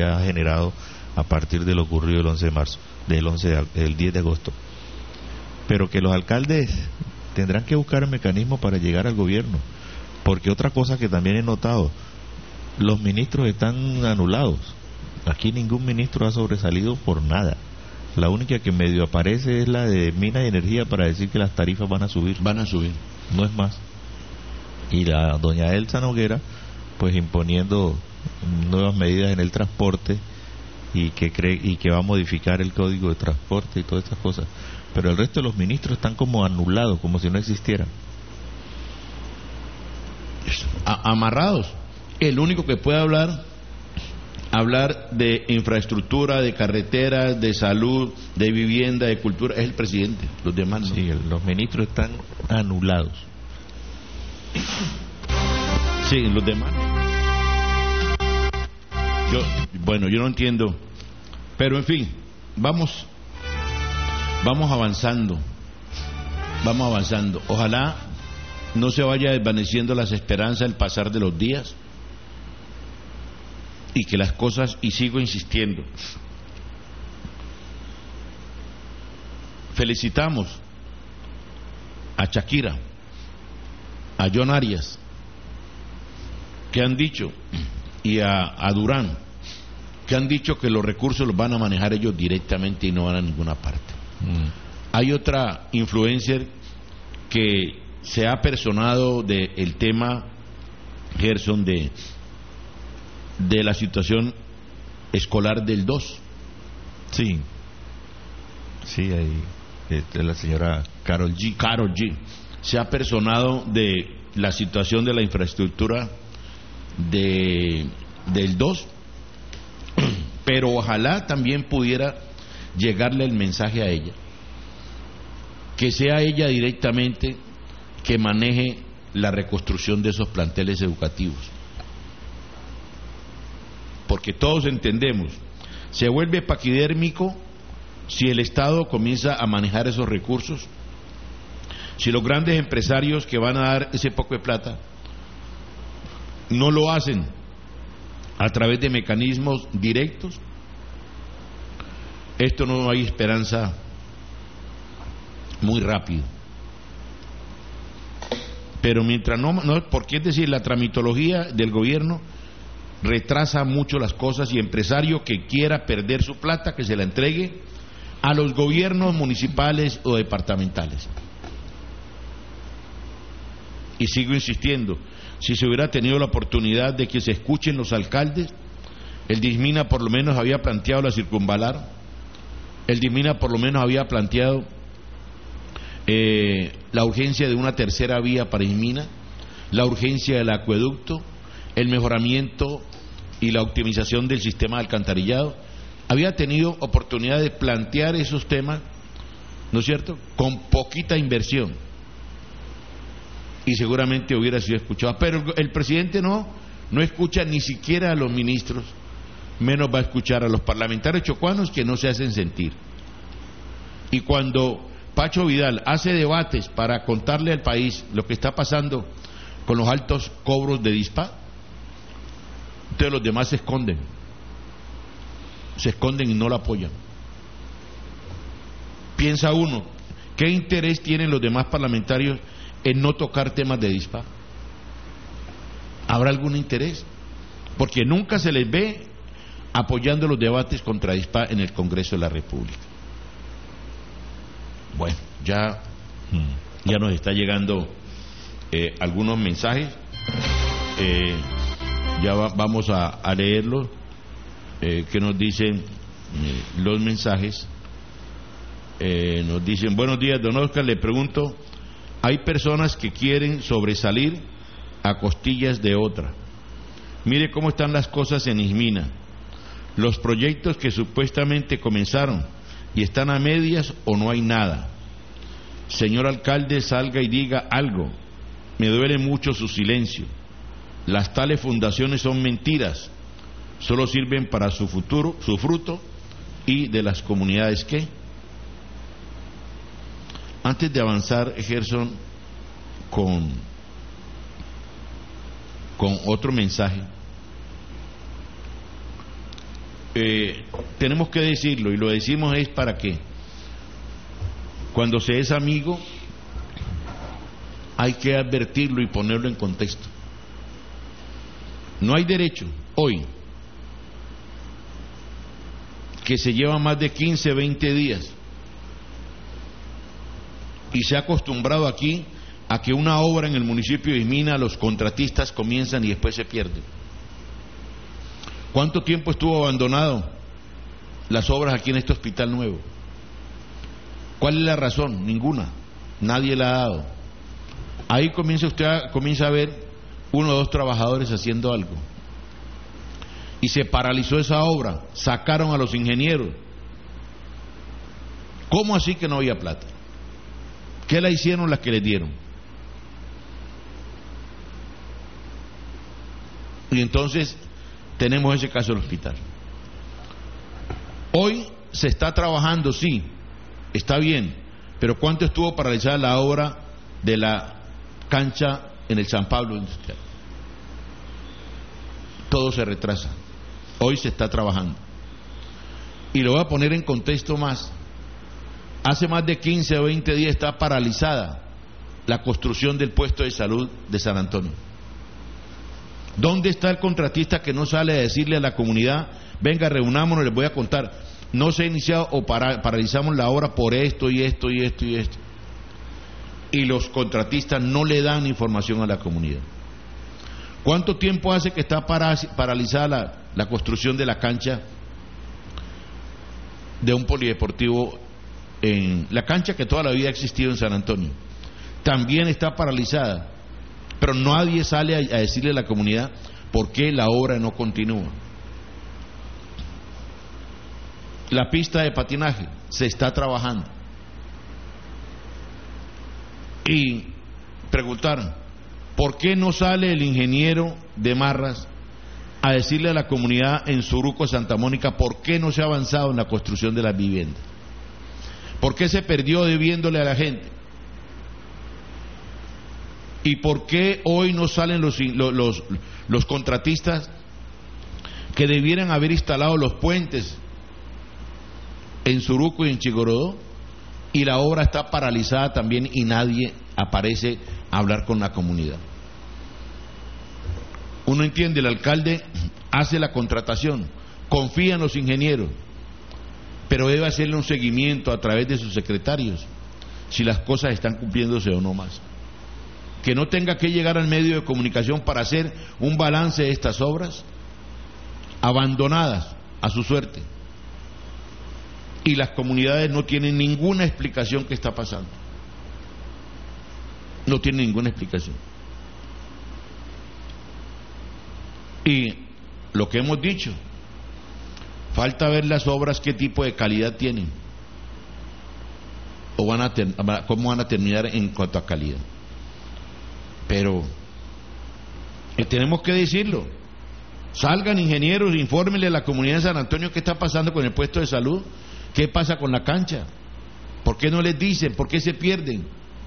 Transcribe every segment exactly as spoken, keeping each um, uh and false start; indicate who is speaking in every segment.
Speaker 1: ha generado a partir de lo ocurrido el once de marzo, del once de, del diez de agosto. Pero que los alcaldes tendrán que buscar el mecanismo para llegar al gobierno, porque otra cosa que también he notado, los ministros están anulados. Aquí ningún ministro ha sobresalido por nada. La única que medio aparece es la de Minas y Energía para decir que las tarifas van a subir.
Speaker 2: Van a subir.
Speaker 1: No es más. Y la doña Elsa Noguera, pues imponiendo nuevas medidas en el transporte y que cree y que va a modificar el código de transporte y todas estas cosas. Pero el resto de los ministros están como anulados, como si no existieran.
Speaker 2: A- amarrados. El único que puede hablar hablar de infraestructura, de carreteras, de salud, de vivienda, de cultura es el presidente. Los demás no.
Speaker 1: Sí, el- los ministros están anulados.
Speaker 2: Sí, los demás. Yo, bueno, yo no entiendo, pero en fin, vamos, vamos avanzando, vamos avanzando. Ojalá no se vaya desvaneciendo las esperanzas al pasar de los días y que las cosas, y sigo insistiendo, felicitamos a Shakira, a John Arias, que han dicho, y a, a Durán, que han dicho que los recursos los van a manejar ellos directamente y no van a ninguna parte.
Speaker 1: Mm.
Speaker 2: Hay otra influencer que se ha personado del tema, Gerson, de, de la situación escolar del dos.
Speaker 1: Sí. Sí, ahí este, la señora Carol G.
Speaker 2: Karol G. Se ha personado de la situación de la infraestructura de del dos, pero ojalá también pudiera llegarle el mensaje a ella, que sea ella directamente que maneje la reconstrucción de esos planteles educativos, porque todos entendemos, se vuelve paquidérmico si el Estado comienza a manejar esos recursos, si los grandes empresarios que van a dar ese poco de plata no lo hacen a través de mecanismos directos, esto no hay esperanza muy rápido. Pero mientras no, no, porque es decir, la tramitología del gobierno retrasa mucho las cosas, y empresario que quiera perder su plata, que se la entregue a los gobiernos municipales o departamentales. Y sigo insistiendo, si se hubiera tenido la oportunidad de que se escuchen los alcaldes, el Dismina por lo menos había planteado la circunvalar, el Dismina por lo menos había planteado eh, la urgencia de una tercera vía para Dismina, la urgencia del acueducto, el mejoramiento y la optimización del sistema de alcantarillado. Había tenido oportunidad de plantear esos temas, ¿no es cierto?, con poquita inversión, y seguramente hubiera sido escuchado. Pero el, el presidente no, no escucha ni siquiera a los ministros, menos va a escuchar a los parlamentarios chocuanos que no se hacen sentir. Y cuando Pacho Vidal hace debates para contarle al país lo que está pasando con los altos cobros de DISPA, entonces los demás se esconden, se esconden y no lo apoyan. Piensa uno, ¿qué interés tienen los demás parlamentarios en no tocar temas de DISPA? ¿Habrá algún interés? Porque nunca se les ve apoyando los debates contra DISPA en el Congreso de la República. Bueno, ya, ya nos está llegando eh, algunos mensajes, eh, ya va, vamos a, a leerlos, eh, que nos dicen eh, los mensajes. Eh, nos dicen: buenos días, don Oscar, le pregunto, hay personas que quieren sobresalir a costillas de otra. Mire cómo están las cosas en Ismina. Los proyectos que supuestamente comenzaron y están a medias o no hay nada. Señor alcalde, salga y diga algo. Me duele mucho su silencio. Las tales fundaciones son mentiras. Solo sirven para su futuro, su fruto, y de las comunidades que... Antes de avanzar, Gerson, con, con otro mensaje, eh, tenemos que decirlo, y lo decimos es para que cuando se es amigo hay que advertirlo y ponerlo en contexto. No hay derecho hoy que se lleva más de quince, veinte días y se ha acostumbrado aquí a que una obra en el municipio de Mina los contratistas comienzan y después se pierden. ¿Cuánto tiempo estuvo abandonado las obras aquí en este hospital nuevo? ¿Cuál es la razón? Ninguna. Nadie la ha dado. Ahí comienza usted a, comienza a ver uno o dos trabajadores haciendo algo. Y se paralizó esa obra. Sacaron a los ingenieros. ¿Cómo así que no había plata? ¿Qué la hicieron las que les dieron? Y entonces tenemos ese caso del hospital. Hoy se está trabajando, sí, está bien, pero ¿cuánto estuvo paralizada la obra de la cancha en el San Pablo Industrial? Todo se retrasa. Hoy se está trabajando. Y lo voy a poner en contexto más. Hace más de quince o veinte días está paralizada la construcción del puesto de salud de San Antonio. ¿Dónde está el contratista que no sale a decirle a la comunidad, venga, reunámonos, les voy a contar, no se ha iniciado o para, paralizamos la obra por esto y esto y esto y esto? Y los contratistas no le dan información a la comunidad. ¿Cuánto tiempo hace que está para, paralizada la, la construcción de la cancha de un polideportivo, en la cancha que toda la vida ha existido en San Antonio? También está paralizada, pero nadie sale a, a decirle a la comunidad por qué la obra no continúa. La pista de patinaje se está trabajando. Y preguntaron, ¿por qué no sale el ingeniero de Marras a decirle a la comunidad en Suruco, Santa Mónica, por qué no se ha avanzado en la construcción de las viviendas? ¿Por qué se perdió debiéndole a la gente? ¿Y por qué hoy no salen los, los, los contratistas que debieran haber instalado los puentes en Suruco y en Chigorodó? Y la obra está paralizada también y nadie aparece a hablar con la comunidad. Uno entiende, el alcalde hace la contratación, confía en los ingenieros, pero debe hacerle un seguimiento a través de sus secretarios si las cosas están cumpliéndose o no más. Que no tenga que llegar al medio de comunicación para hacer un balance de estas obras abandonadas a su suerte. Y las comunidades no tienen ninguna explicación qué está pasando. No tienen ninguna explicación. Y lo que hemos dicho, falta ver las obras qué tipo de calidad tienen o van a ter- cómo van a terminar en cuanto a calidad. Pero eh, tenemos que decirlo. Salgan ingenieros, infórmenle a la comunidad de San Antonio qué está pasando con el puesto de salud, qué pasa con la cancha, por qué no les dicen, por qué se pierden.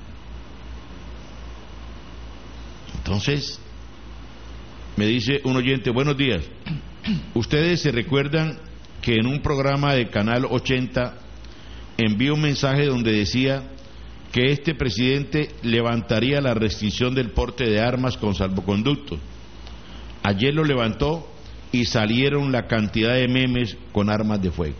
Speaker 2: Entonces me dice un oyente, buenos días, ustedes se recuerdan que en un programa de Canal ochenta envié un mensaje donde decía que este presidente levantaría la restricción del porte de armas con salvoconducto. Ayer lo levantó y salieron la cantidad de memes con armas de fuego.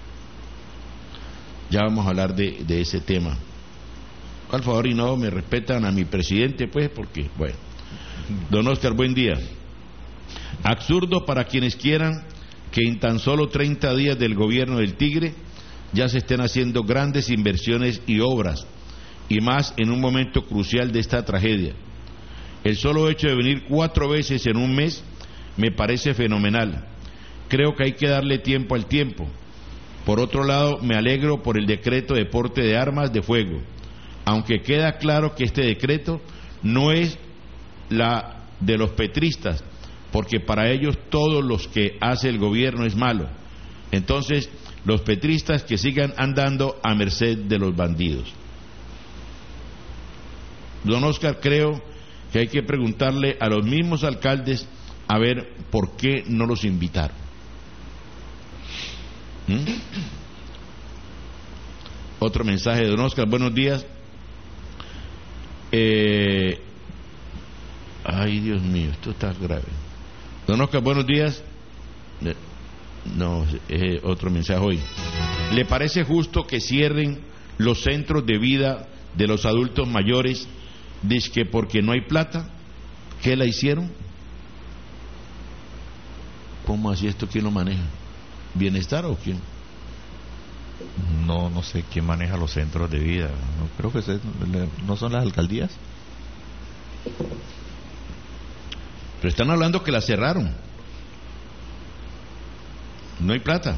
Speaker 2: Ya vamos a hablar de, de ese tema. Por favor, y no me respetan a mi presidente, pues, porque, bueno. Don Oscar, buen día. Absurdo para quienes quieran que en tan solo treinta días del gobierno del Tigre ya se estén haciendo grandes inversiones y obras, y más en un momento crucial de esta tragedia. El solo hecho de venir cuatro veces en un mes me parece fenomenal. Creo que hay que darle tiempo al tiempo. Por otro lado, me alegro por el decreto de porte de armas de fuego, aunque queda claro que este decreto no es la de los petristas, porque para ellos todos los que hace el gobierno es malo. Entonces, los petristas que sigan andando a merced de los bandidos. Don Oscar, creo que hay que preguntarle a los mismos alcaldes a ver por qué no los invitaron. ¿Mm? Otro mensaje de don Oscar, buenos días. Eh... Ay, Dios mío, esto está grave. Don Oscar, buenos días. No, es otro mensaje hoy. ¿Le parece justo que cierren los centros de vida de los adultos mayores, dizque porque no hay plata? ¿Qué la hicieron? ¿Cómo así esto? ¿Quién lo maneja? ¿Bienestar o quién?
Speaker 1: No, no sé quién maneja los centros de vida. No creo que se, no son las alcaldías.
Speaker 2: Pero están hablando que la cerraron. No hay plata.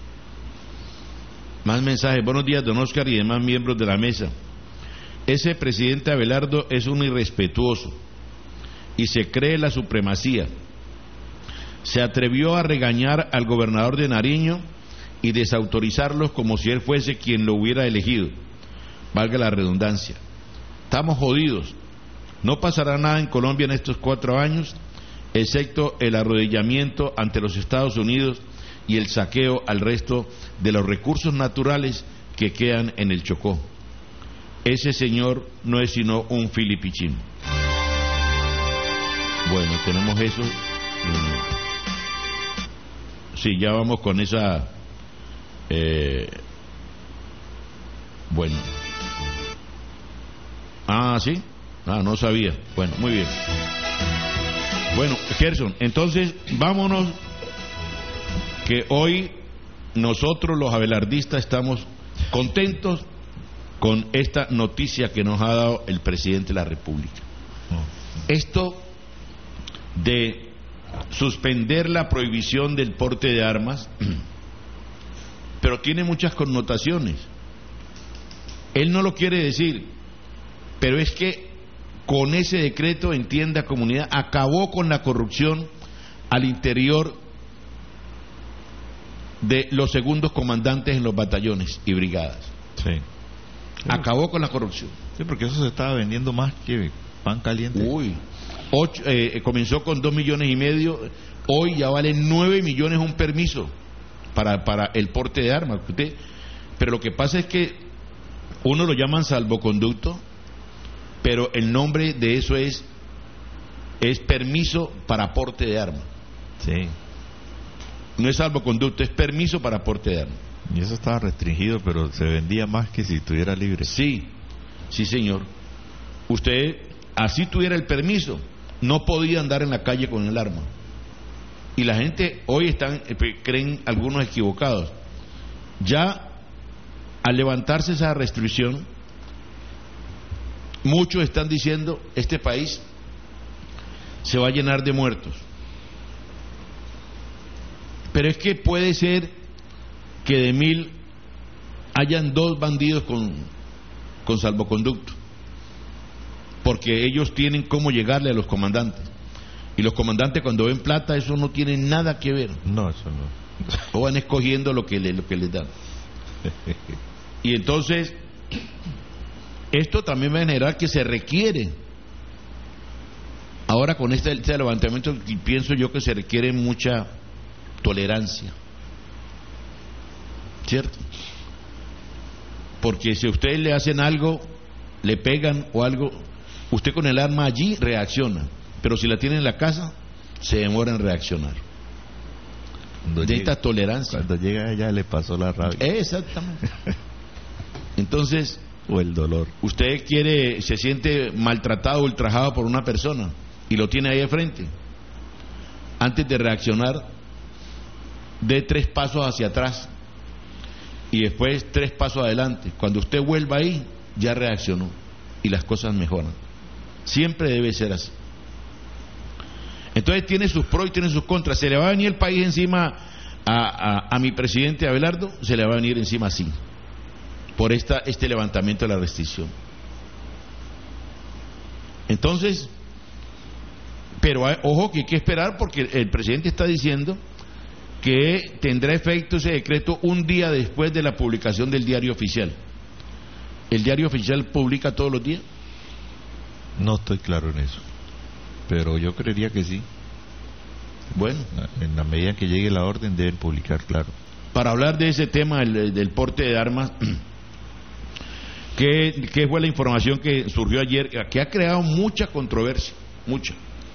Speaker 2: Más mensajes. Buenos días, don Oscar y demás miembros de la mesa. Ese presidente Abelardo es un irrespetuoso y se cree la supremacía. Se atrevió a regañar al gobernador de Nariño y desautorizarlos como si él fuese quien lo hubiera elegido. Valga la redundancia. Estamos jodidos. No pasará nada en Colombia en estos cuatro años, excepto el arrodillamiento ante los Estados Unidos y el saqueo al resto de los recursos naturales que quedan en el Chocó. Ese señor no es sino un filipichín. Bueno, tenemos eso. Sí, ya vamos con esa. Eh, bueno. Ah, sí. Ah, no sabía. Bueno, muy bien. Bueno, Gerson, entonces vámonos, que hoy nosotros los abelardistas estamos contentos con esta noticia que nos ha dado el presidente de la República. Esto de suspender la prohibición del porte de armas, pero tiene muchas connotaciones. Él no lo quiere decir, pero es que con ese decreto, entienda comunidad, acabó con la corrupción al interior de los segundos comandantes en los batallones y brigadas.
Speaker 1: Sí.
Speaker 2: Acabó con la corrupción.
Speaker 1: Sí, porque eso se estaba vendiendo más que pan caliente.
Speaker 2: Uy, ocho, eh, comenzó con dos millones y medio, hoy ya vale nueve millones un permiso para, para el porte de armas. Usted, pero lo que pasa es que uno lo llaman salvoconducto, pero el nombre de eso es es permiso para porte de armas.
Speaker 1: Sí.
Speaker 2: No es salvoconducto, es permiso para porte de armas.
Speaker 1: Y eso estaba restringido, pero se vendía más que si estuviera libre.
Speaker 2: Sí, sí señor. Usted, así tuviera el permiso, no podía andar en la calle con el arma. Y la gente hoy están, creen algunos equivocados. Ya al levantarse esa restricción, muchos están diciendo, este país se va a llenar de muertos. Pero es que puede ser que de mil hayan dos bandidos con, con salvoconducto, porque ellos tienen cómo llegarle a los comandantes. Y los comandantes, cuando ven plata, eso no tiene nada que ver.
Speaker 1: No, eso no.
Speaker 2: O van escogiendo lo que, le, lo que les dan. Y entonces esto también va a generar que se requiere, ahora con este, este levantamiento, pienso yo que se requiere mucha tolerancia, ¿cierto? Porque si a ustedes le hacen algo, le pegan o algo, usted con el arma allí reacciona, pero si la tiene en la casa, se demora en reaccionar. Cuando de llega, esta tolerancia.
Speaker 1: Cuando llega ella le pasó la rabia.
Speaker 2: Exactamente. Entonces,
Speaker 1: o el dolor.
Speaker 2: Usted quiere, se siente maltratado, ultrajado por una persona y lo tiene ahí de frente. Antes de reaccionar, dé tres pasos hacia atrás y después tres pasos adelante. Cuando usted vuelva ahí, ya reaccionó y las cosas mejoran. Siempre debe ser así. Entonces tiene sus pros y tiene sus contras. ¿Se le va a venir el país encima a, a, a mi presidente Abelardo? Se le va a venir encima así, por esta, este levantamiento de la restricción. Entonces, pero hay, ojo que hay que esperar, porque el presidente está diciendo que tendrá efecto ese decreto un día después de la publicación del diario oficial. ¿El diario oficial publica todos los días?
Speaker 1: No estoy claro en eso, pero yo creería que sí.
Speaker 2: Bueno,
Speaker 1: en la medida que llegue la orden deben publicar, claro.
Speaker 2: para hablar de ese tema del, del porte de armas. ¿Qué, ¿Qué fue la información que surgió ayer, que ha creado mucha controversia? Mucha.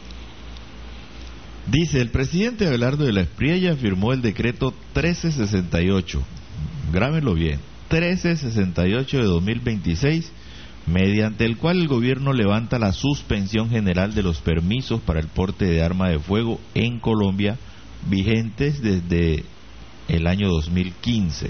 Speaker 1: Dice, el presidente Abelardo de la Espriella firmó el decreto trece sesenta y ocho, grábenlo bien, trece sesenta y ocho de dos mil veintiséis, mediante el cual el gobierno levanta la suspensión general de los permisos para el porte de arma de fuego en Colombia, vigentes desde el año dos mil quince.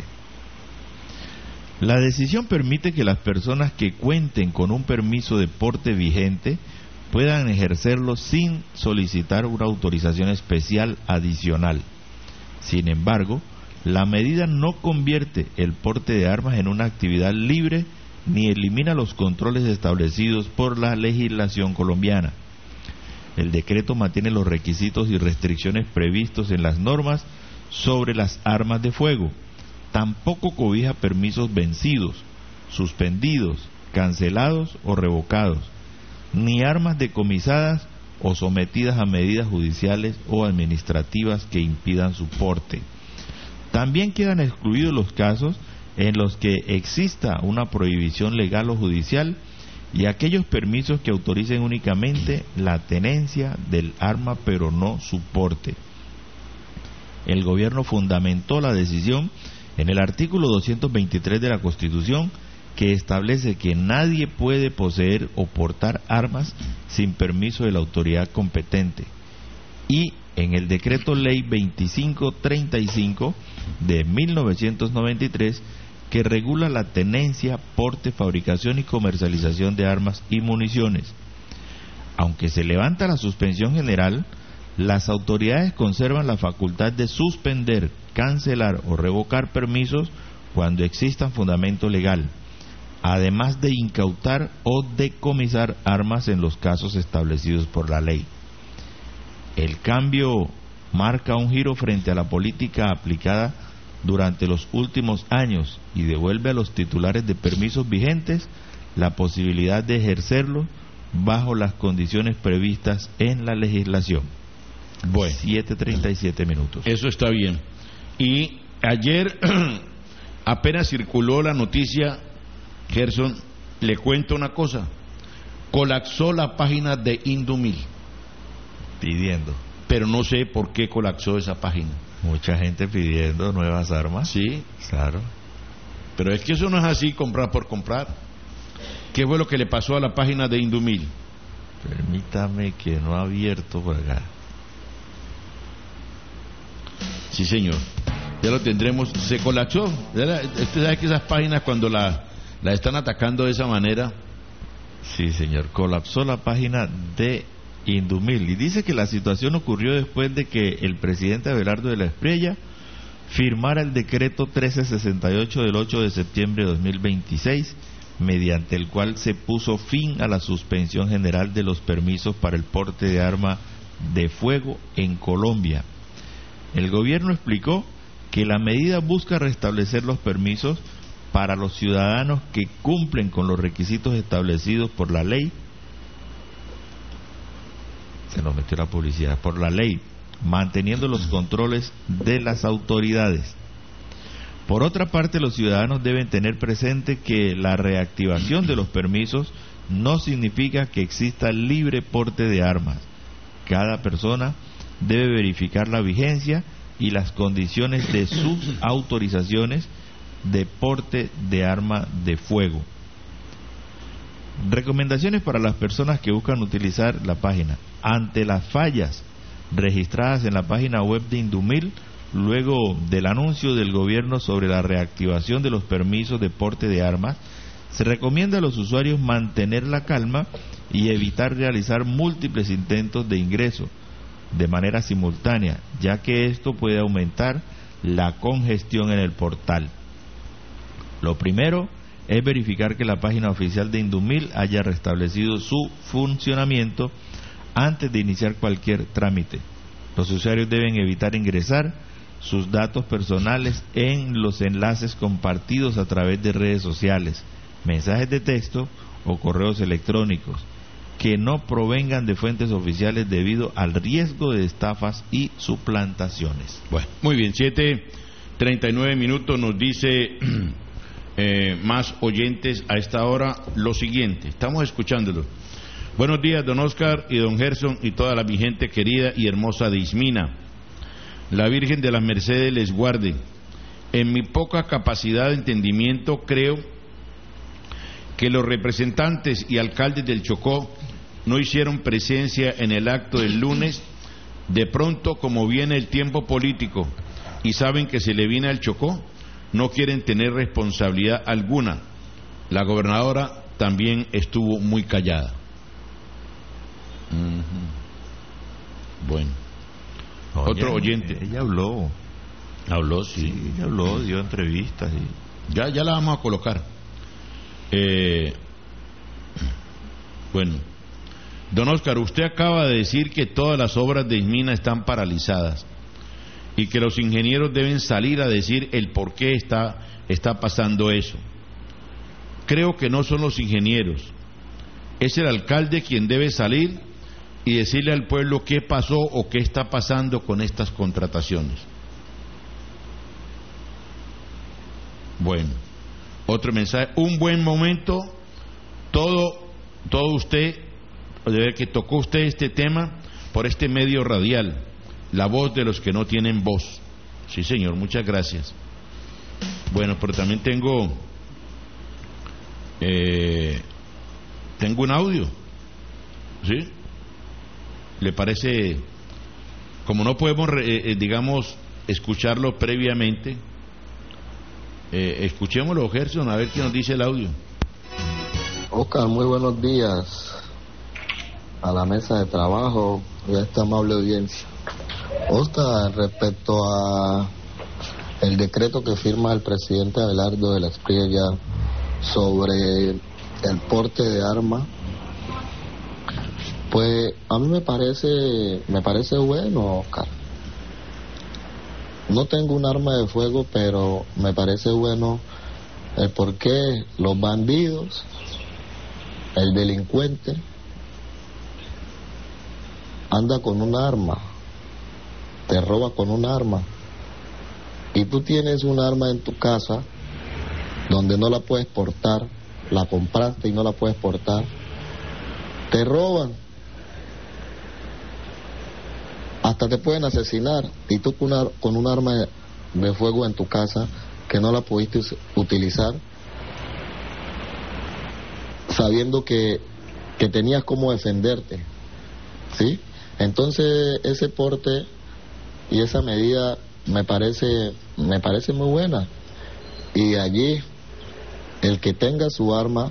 Speaker 1: La decisión permite que las personas que cuenten con un permiso de porte vigente puedan ejercerlo sin solicitar una autorización especial adicional. Sin embargo, la medida no convierte el porte de armas en una actividad libre ni elimina los controles establecidos por la legislación colombiana. El decreto mantiene los requisitos y restricciones previstos en las normas sobre las armas de fuego. Tampoco cobija permisos vencidos, suspendidos, cancelados o revocados, ni armas decomisadas o sometidas a medidas judiciales o administrativas que impidan su porte. También quedan excluidos los casos en los que exista una prohibición legal o judicial y aquellos permisos que autoricen únicamente la tenencia del arma pero no su porte. El gobierno fundamentó la decisión en el artículo doscientos veintitrés de la Constitución, que establece que nadie puede poseer o portar armas sin permiso de la autoridad competente, y en el decreto ley veinticinco treinta y cinco de mil novecientos noventa y tres, que regula la tenencia, porte, fabricación y comercialización de armas y municiones. Aunque se levanta la suspensión general, las autoridades conservan la facultad de suspender, cancelar o revocar permisos cuando existan fundamento legal, además de incautar o decomisar armas en los casos establecidos por la ley. El cambio marca un giro frente a la política aplicada durante los últimos años y devuelve a los titulares de permisos vigentes la posibilidad de ejercerlo bajo las condiciones previstas en la legislación.
Speaker 2: Bueno,
Speaker 1: siete treinta y siete minutos.
Speaker 2: Eso está bien. Y ayer apenas circuló la noticia, Gerson, le cuento una cosa, colapsó la página de Indumil.
Speaker 1: Pidiendo.
Speaker 2: Pero no sé por qué colapsó esa página.
Speaker 1: Mucha gente pidiendo nuevas armas.
Speaker 2: Sí.
Speaker 1: Claro.
Speaker 2: Pero es que eso no es así, comprar por comprar. ¿Qué fue lo que le pasó a la página de Indumil?
Speaker 1: Permítame que no ha abierto por acá.
Speaker 2: Sí, señor. Ya lo tendremos. Se colapsó. Usted sabe que esas páginas cuando la, la están atacando de esa manera.
Speaker 1: Sí, señor. Colapsó la página de Indumil. Y dice que la situación ocurrió después de que el presidente Abelardo de la Espriella firmara el decreto trece sesenta y ocho del ocho de septiembre de dos mil veintiséis, mediante el cual se puso fin a la suspensión general de los permisos para el porte de arma de fuego en Colombia. El gobierno explicó que la medida busca restablecer los permisos para los ciudadanos que cumplen con los requisitos establecidos por la ley. Se nos metió la publicidad. Por la ley, manteniendo los controles de las autoridades. Por otra parte, los ciudadanos deben tener presente que la reactivación de los permisos no significa que exista libre porte de armas. Cada persona debe verificar la vigencia y las condiciones de sus autorizaciones de porte de arma de fuego. Recomendaciones para las personas que buscan utilizar la página. Ante las fallas registradas en la página web de Indumil, luego del anuncio del gobierno sobre la reactivación de los permisos de porte de armas, se recomienda a los usuarios mantener la calma y evitar realizar múltiples intentos de ingreso de manera simultánea, ya que esto puede aumentar la congestión en el portal. Lo primero es verificar que la página oficial de Indumil haya restablecido su funcionamiento antes de iniciar cualquier trámite. Los usuarios deben evitar ingresar sus datos personales en los enlaces compartidos a través de redes sociales, mensajes de texto o correos electrónicos que no provengan de fuentes oficiales debido al riesgo de estafas y suplantaciones.
Speaker 2: Bueno, muy bien, siete treinta y nueve minutos. Nos dice eh, más oyentes a esta hora lo siguiente. Estamos escuchándolo. Buenos días, don Oscar y don Gerson y toda la mi gente querida y hermosa de Ismina. La Virgen de las Mercedes les guarde. En mi poca capacidad de entendimiento creo que los representantes y alcaldes del Chocó no hicieron presencia en el acto del lunes. De pronto, como viene el tiempo político y saben que se le viene al Chocó, no quieren tener responsabilidad alguna. La gobernadora también estuvo muy callada. Uh-huh. Bueno,
Speaker 1: Oye,
Speaker 2: otro oyente.
Speaker 1: Ella habló.
Speaker 2: Habló, sí.
Speaker 1: Sí, ella habló, dio entrevistas. Y...
Speaker 2: Ya, ya la vamos a colocar. Eh, bueno, don Oscar, usted acaba de decir que todas las obras de Ismina están paralizadas y que los ingenieros deben salir a decir el por qué está, está pasando eso. Creo que no son los ingenieros, es el alcalde quien debe salir y decirle al pueblo qué pasó o qué está pasando con estas contrataciones. Bueno, otro mensaje, un buen momento, todo, todo usted, de ver que tocó usted este tema por este medio radial, la voz de los que no tienen voz. Sí, señor, muchas gracias. Bueno, pero también tengo, eh, tengo un audio, ¿sí? ¿Le parece? Como no podemos, eh, eh, digamos, escucharlo previamente, eh, escuchémoslo, Gerson, a ver qué nos dice el audio.
Speaker 3: Oscar, muy buenos días a la mesa de trabajo y a esta amable audiencia. Oscar, respecto a el decreto que firma el presidente Abelardo de la Espriella sobre el porte de armas, pues a mí me parece me parece bueno, Oscar. No tengo un arma de fuego, pero me parece bueno el por qué los bandidos, el delincuente, anda con un arma, te roba con un arma, y tú tienes un arma en tu casa donde no la puedes portar, la compraste y no la puedes portar, te roban, hasta te pueden asesinar, y tú con, una, con un arma de, de fuego en tu casa que no la pudiste utilizar, sabiendo que, que tenías cómo defenderte, ¿sí? Entonces ese porte y esa medida me parece me parece muy buena, y allí el que tenga su arma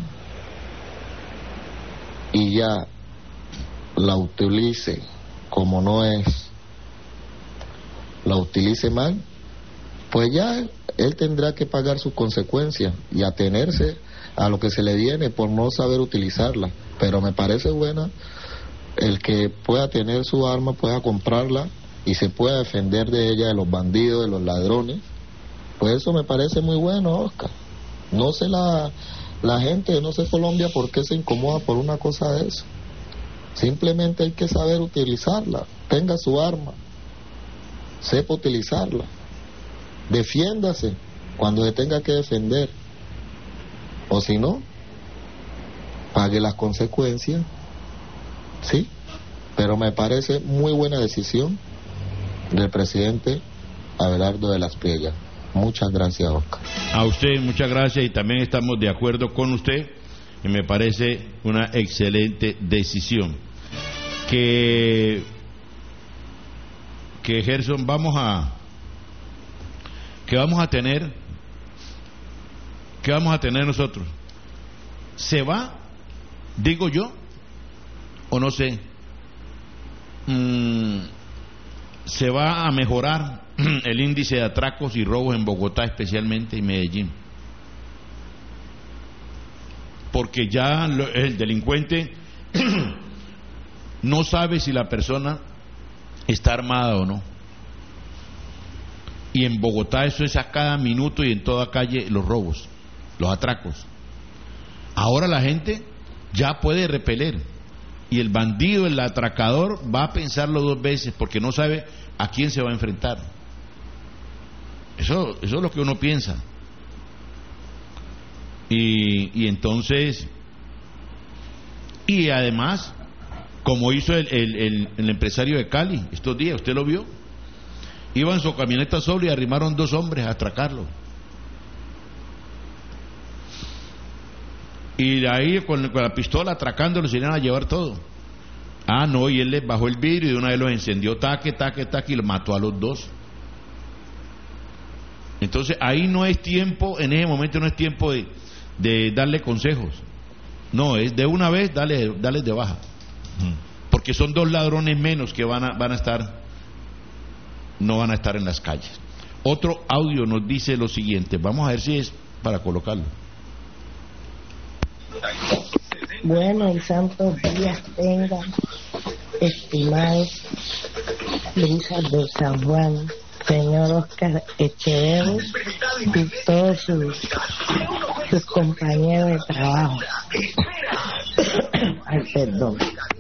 Speaker 3: y ya la utilice como no es, la utilice mal, pues ya él tendrá que pagar sus consecuencias y atenerse a lo que se le viene por no saber utilizarla. Pero me parece buena el que pueda tener su arma, pueda comprarla y se pueda defender de ella, de los bandidos, de los ladrones. Pues eso me parece muy bueno, Oscar. No sé la, la gente, no sé Colombia por qué se incomoda por una cosa de eso. Simplemente hay que saber utilizarla. Tenga su arma, sepa utilizarla, defiéndase cuando se tenga que defender, o si no, pague las consecuencias, sí. Pero me parece muy buena decisión del presidente Abelardo de la Espriella. Muchas gracias, Oscar.
Speaker 2: A usted muchas gracias, y también estamos de acuerdo con usted, y me parece una excelente decisión. Que que Gerson, vamos a que vamos a tener que vamos a tener nosotros. ¿Se va, digo yo, o no sé? Mm, ¿se va a mejorar el índice de atracos y robos en Bogotá, especialmente en Medellín? Porque ya lo, el delincuente no sabe si la persona está armada o no. Y en Bogotá eso es a cada minuto, y en toda calle los robos, los atracos. Ahora la gente ya puede repeler, y el bandido, el atracador, va a pensarlo dos veces porque no sabe a quién se va a enfrentar. Eso, eso es lo que uno piensa. Y, y entonces, y además, como hizo el, el, el, el empresario de Cali estos días, ¿usted lo vio? Iba en su camioneta solo y arrimaron dos hombres a atracarlo. Y de ahí con, con la pistola atracándolo se iban a llevar todo. Ah, no, y él les bajó el vidrio y de una vez los encendió, taque, taque, taque, y lo mató a los dos. Entonces ahí no es tiempo, en ese momento no es tiempo de, de darle consejos. No, es de una vez darle, darle de baja. Porque son dos ladrones menos que van a, van a estar, no van a estar en las calles. Otro audio nos dice lo siguiente, vamos a ver si es para colocarlo.
Speaker 4: Bueno, y santos días tengan, estimados brisas de San Juan, señor Oscar Echeverri y todos sus, sus compañeros de trabajo. Ay, perdón.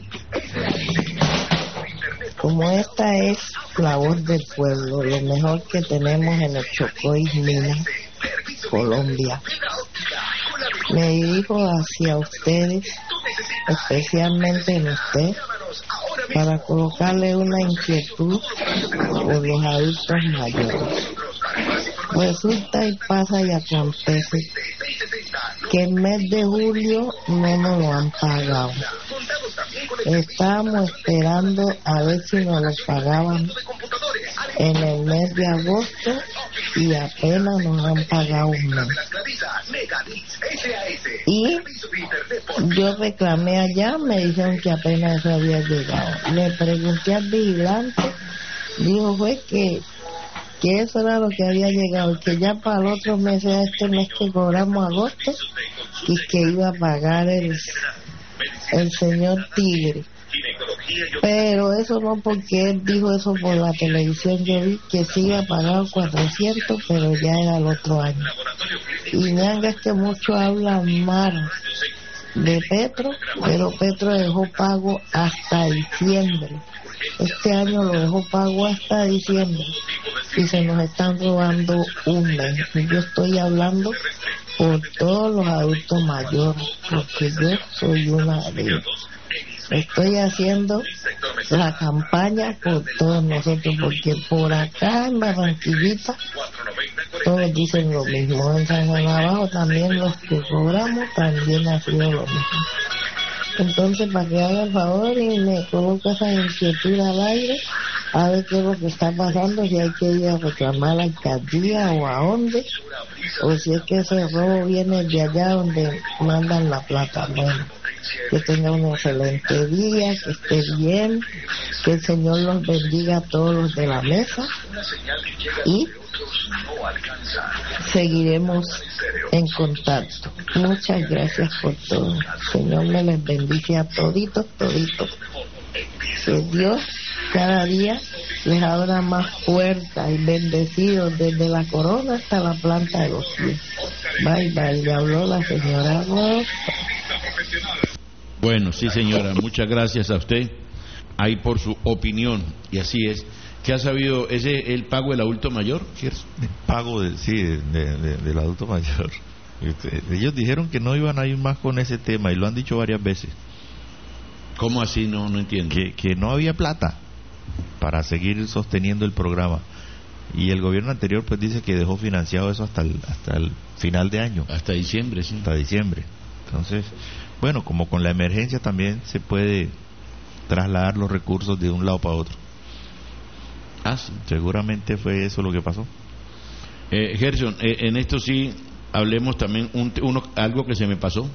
Speaker 4: Como esta es la voz del pueblo, lo mejor que tenemos en el Chocó y Minas, Colombia, me dirijo hacia ustedes, especialmente en usted, para colocarle una inquietud por los adultos mayores. Resulta y pasa y acontece que el mes de julio no nos lo han pagado. Estábamos esperando a ver si nos lo pagaban en el mes de agosto y apenas nos han pagado un mes. Y yo reclamé allá, me dijeron que apenas eso había llegado. Le pregunté al vigilante, dijo fue que que eso era lo que había llegado y que ya para el otro mes, era este mes que cobramos agosto, y que iba a pagar el, el señor Tigre. Pero eso no, porque él dijo eso por la televisión. Yo vi que sí iba a pagar cuatrocientos, pero ya era el otro año. Y me es que muchos hablan mal de Petro, pero Petro dejó pago hasta diciembre. Este año lo dejó pago hasta diciembre y se nos están robando un mes. Yo estoy hablando por todos los adultos mayores, porque yo soy una de ellos. Estoy haciendo la campaña por todos nosotros, porque por acá en Barranquillita todos dicen lo mismo. En San Juan Abajo también los que cobramos también ha sido lo mismo. Entonces, para que haga el favor y me coloque esa inquietud al aire, a ver qué es lo que está pasando, si hay que ir a reclamar a la alcaldía o a dónde, o si es que ese robo viene de allá donde mandan la plata. Bueno, que tenga un excelente día, que esté bien, que el Señor los bendiga a todos los de la mesa y seguiremos en contacto. Muchas gracias por todo. Señor me les bendice a toditos, toditos. Que Dios cada día les abra más puertas y bendecidos desde la corona hasta la planta de los pies. Bye, bye. Le habló la señora Rosa.
Speaker 2: Bueno, sí señora, muchas gracias a usted ahí por su opinión, y así es. ¿Qué ha sabido? ¿Ese el pago del adulto mayor?
Speaker 1: El pago de, sí, de, de, de, del adulto mayor. Ellos dijeron que no iban a ir más con ese tema y lo han dicho varias veces.
Speaker 2: ¿Cómo así? No, no entiendo.
Speaker 1: Que, que no había plata para seguir sosteniendo el programa, y el gobierno anterior pues dice que dejó financiado eso hasta el, hasta el final de año.
Speaker 2: Hasta diciembre, sí.
Speaker 1: Hasta diciembre. Entonces, bueno, como con la emergencia también se puede trasladar los recursos de un lado para otro.
Speaker 2: Ah, sí.
Speaker 1: Seguramente fue eso lo que pasó.
Speaker 2: Eh, Gerson, eh, en esto sí hablemos también un, uno, algo que se me pasó.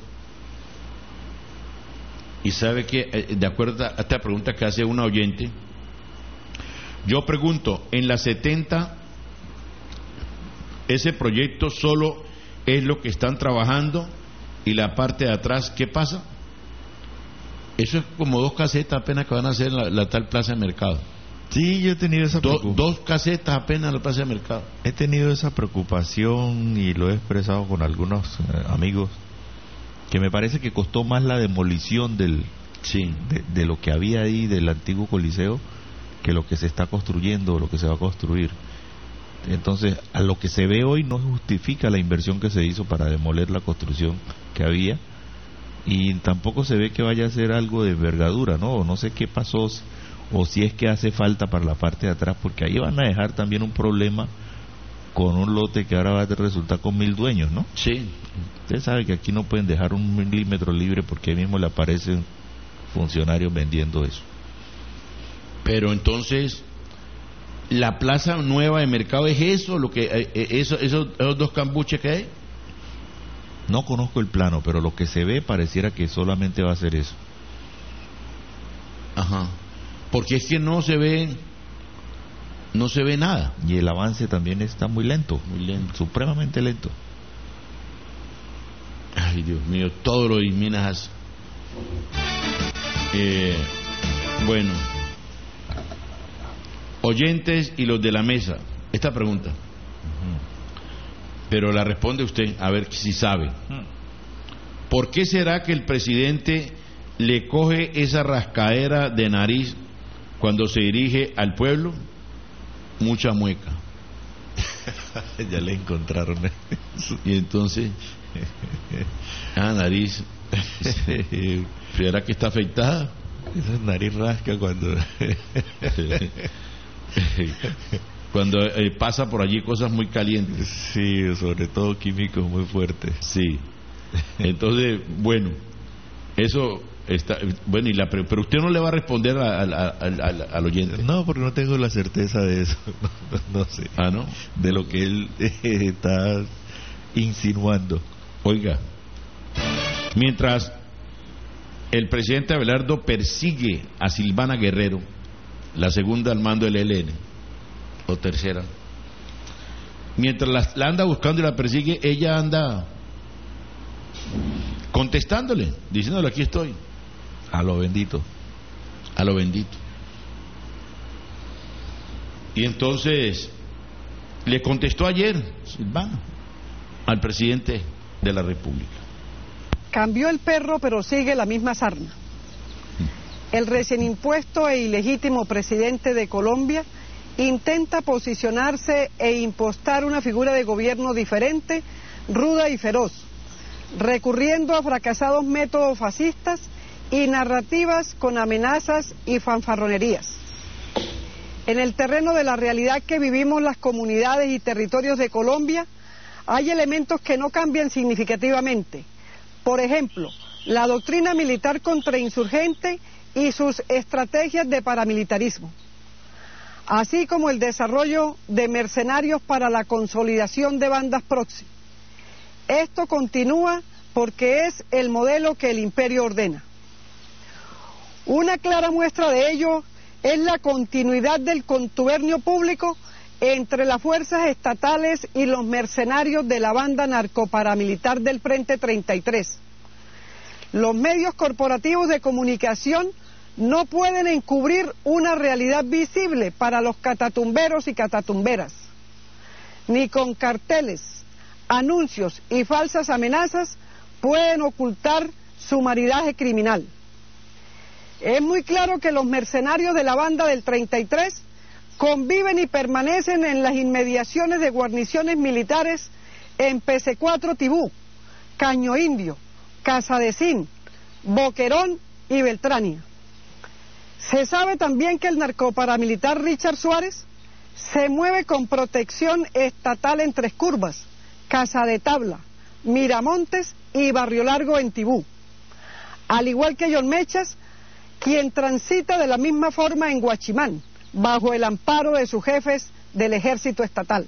Speaker 2: Y sabe que, eh, de acuerdo a esta pregunta que hace una oyente, yo pregunto, en la setenta, ese proyecto solo es lo que están trabajando, y la parte de atrás, ¿qué pasa? Eso es como dos casetas apenas que van a hacer en la, la tal plaza de mercado.
Speaker 1: Sí, yo he tenido esa
Speaker 2: Do,
Speaker 1: preocupación.
Speaker 2: Dos casetas apenas en la plaza de mercado.
Speaker 1: He tenido esa preocupación y lo he expresado con algunos eh, amigos, que me parece que costó más la demolición del
Speaker 2: sí.
Speaker 1: de, de lo que había ahí del antiguo Coliseo que lo que se está construyendo o lo que se va a construir. Entonces, a lo que se ve hoy no justifica la inversión que se hizo para demoler la construcción que había, y tampoco se ve que vaya a ser algo de envergadura, ¿no? No sé qué pasó, o si es que hace falta para la parte de atrás, porque ahí van a dejar también un problema con un lote que ahora va a resultar con mil dueños, ¿no?
Speaker 2: Sí.
Speaker 1: Usted sabe que aquí no pueden dejar un milímetro libre porque ahí mismo le aparecen funcionarios vendiendo eso.
Speaker 2: Pero entonces, la plaza nueva de mercado es eso, lo que eh, eso, esos, esos dos cambuches que hay.
Speaker 1: No conozco el plano, pero lo que se ve pareciera que solamente va a ser eso.
Speaker 2: Ajá. Porque es que no se ve, no se ve nada.
Speaker 1: Y el avance también está muy lento,
Speaker 2: muy lento,
Speaker 1: supremamente lento.
Speaker 2: Ay, Dios mío, todo lo de Minas. Eh, bueno, oyentes y los de la mesa, esta pregunta, uh-huh. pero la responde usted, a ver si sabe. Uh-huh. ¿Por qué será que el presidente le coge esa rascadera de nariz cuando se dirige al pueblo? Mucha mueca.
Speaker 1: Ya le encontraron eso.
Speaker 2: Y entonces, ah, nariz. ¿Será que está afeitada?
Speaker 1: Esa nariz rasca cuando
Speaker 2: cuando eh, pasa por allí cosas muy calientes.
Speaker 1: Sí, sobre todo químicos muy fuertes.
Speaker 2: Sí. Entonces, bueno, eso está bueno. Y la pero usted no le va a responder a, a, a, a, al oyente.
Speaker 1: No, porque no tengo la certeza de eso. No, no, no sé.
Speaker 2: Ah, ¿no?
Speaker 1: De lo que él eh, está insinuando.
Speaker 2: Oiga, mientras el presidente Abelardo persigue a Silvana Guerrero, la segunda al mando del E L N, o tercera, mientras la, la anda buscando y la persigue, ella anda contestándole, diciéndole aquí estoy.
Speaker 1: A lo bendito.
Speaker 2: A lo bendito. Y entonces le contestó ayer Silvana al presidente de la República.
Speaker 5: Cambió el perro, pero sigue la misma sarna. El recién impuesto e ilegítimo presidente de Colombia intenta posicionarse e impostar una figura de gobierno diferente, ruda y feroz, recurriendo a fracasados métodos fascistas y narrativas con amenazas y fanfarronerías. En el terreno de la realidad que vivimos las comunidades y territorios de Colombia, hay elementos que no cambian significativamente. Por ejemplo, la doctrina militar contrainsurgente y sus estrategias de paramilitarismo, así como el desarrollo de mercenarios para la consolidación de bandas proxy. Esto continúa porque es el modelo que el imperio ordena. Una clara muestra de ello es la continuidad del contubernio público entre las fuerzas estatales y los mercenarios de la banda narcoparamilitar del Frente treinta y tres. Los medios corporativos de comunicación no pueden encubrir una realidad visible para los catatumberos y catatumberas, ni con carteles, anuncios y falsas amenazas pueden ocultar su maridaje criminal. Es muy claro que los mercenarios de la banda del treinta y tres conviven y permanecen en las inmediaciones de guarniciones militares en P C cuatro Tibú, Caño Indio, Casa de Cin, Boquerón y Beltrania. Se sabe también que el narcoparamilitar Richard Suárez se mueve con protección estatal en Tres Curvas, Casa de Tabla, Miramontes y Barrio Largo en Tibú, al igual que John Mechas, quien transita de la misma forma en Guachimán, bajo el amparo de sus jefes del ejército estatal.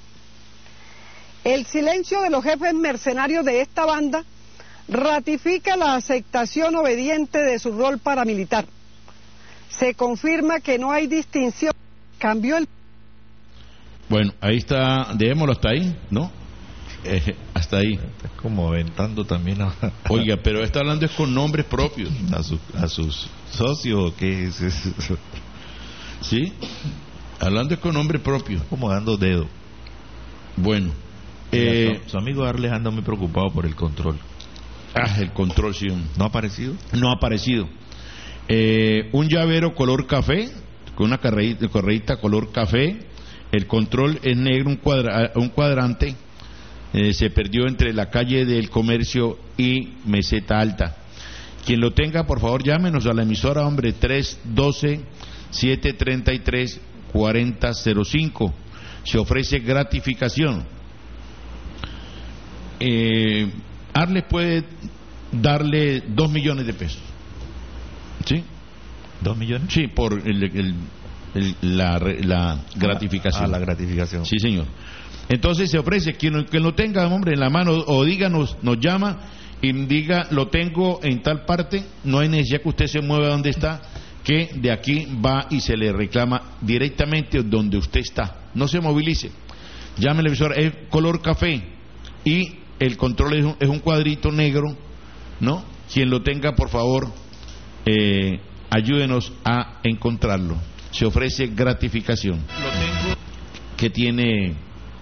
Speaker 5: El silencio de los jefes mercenarios de esta banda ratifica la aceptación obediente de su rol paramilitar. Se confirma que no hay distinción. Cambió el...
Speaker 2: Bueno, ahí está, dejémoslo hasta ahí, ¿no? Eh, hasta ahí.
Speaker 1: Está como aventando también a...
Speaker 2: Oiga, pero está hablando es con nombres propios.
Speaker 1: A, su, a sus socios, ¿qué es eso?
Speaker 2: ¿Sí? Hablando es con nombre propio.
Speaker 1: Como dando dedo.
Speaker 2: Bueno. Eh,
Speaker 1: su, su amigo Arles anda muy preocupado por el control.
Speaker 2: Ah, el control, sí.
Speaker 1: ¿No ha aparecido?
Speaker 2: No ha aparecido. Eh, un llavero color café, con una correíta color café, El control es negro, un, cuadra, un cuadrante, eh, se perdió entre la calle del Comercio y Meseta Alta. Quien lo tenga, por favor, llámenos a la emisora, hombre, tres uno dos, siete tres tres, cuatro cero cero cinco. Se ofrece gratificación. Eh, Arles puede darle dos millones de pesos. ¿Sí?
Speaker 1: ¿Dos millones?
Speaker 2: Sí, por el, el, el, la, la gratificación.
Speaker 1: Ah, la gratificación.
Speaker 2: Sí, señor. Entonces se ofrece, quien, quien lo tenga, hombre, en la mano, o díganos, nos llama y diga, lo tengo en tal parte, no hay necesidad que usted se mueva donde está, que de aquí va y se le reclama directamente donde usted está. No se movilice. Llame al emisor, es color café y el control es un, es un cuadrito negro, ¿no? Quien lo tenga, por favor, eh, ayúdenos a encontrarlo. Se ofrece gratificación. Lo tengo. Que tiene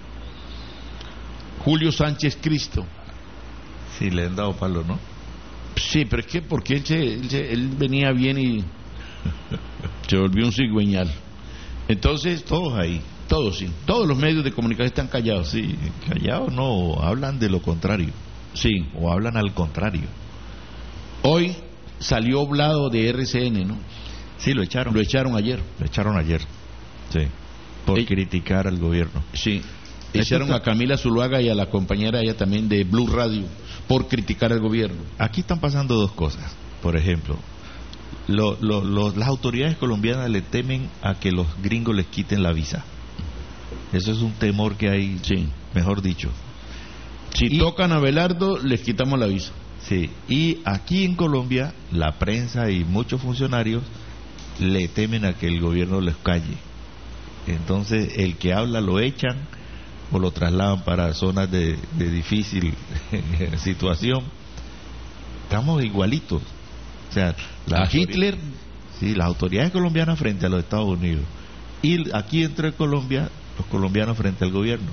Speaker 2: Julio Sánchez Cristo.
Speaker 1: Sí, le han dado palo, ¿no?
Speaker 2: Sí, pero es que porque él, se, él, se, él venía bien y se volvió un cigüeñal. Entonces,
Speaker 1: todos ahí.
Speaker 2: Todos, sí. Todos los medios de comunicación están callados.
Speaker 1: Sí, callados no, hablan de lo contrario.
Speaker 2: Sí.
Speaker 1: O hablan al contrario.
Speaker 2: Hoy salió Blado de R C N, ¿no?
Speaker 1: Sí, lo echaron.
Speaker 2: Lo echaron ayer.
Speaker 1: Lo echaron ayer. Sí. Por el... criticar al gobierno.
Speaker 2: Sí. Echaron a Camila Zuluaga y a la compañera ella también de Blue Radio por criticar al gobierno.
Speaker 1: Aquí están pasando dos cosas. Por ejemplo, lo, lo, lo, las autoridades colombianas le temen a que los gringos les quiten la visa. Eso es un temor que hay,
Speaker 2: sí.
Speaker 1: Mejor dicho.
Speaker 2: Si y, tocan a Belardo, les quitamos la visa.
Speaker 1: Sí, y aquí en Colombia, la prensa y muchos funcionarios le temen a que el gobierno les calle. Entonces, el que habla lo echan o lo trasladan para zonas de, de difícil situación. Estamos igualitos. O sea,
Speaker 2: la Hitler,
Speaker 1: sí, las autoridades colombianas frente a los Estados Unidos. Y aquí dentro de Colombia, los colombianos frente al gobierno.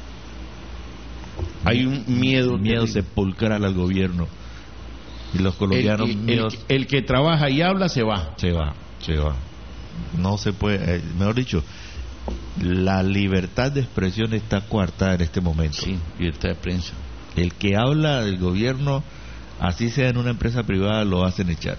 Speaker 2: Hay un miedo,
Speaker 1: miedo sepulcral al gobierno. Y los colombianos
Speaker 2: el, el,
Speaker 1: miedos...
Speaker 2: el, el que trabaja y habla se va.
Speaker 1: Se va, se va. No se puede, eh, mejor dicho, la libertad de expresión está coartada en este momento.
Speaker 2: Sí, libertad de prensa.
Speaker 1: El que habla del gobierno, así sea en una empresa privada, lo hacen echar.